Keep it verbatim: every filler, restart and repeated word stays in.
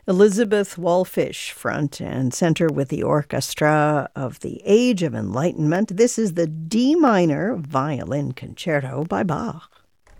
Elizabeth Wallfisch, front and center with the Orchestra of the Age of Enlightenment. This is the D minor Violin Concerto by Bach.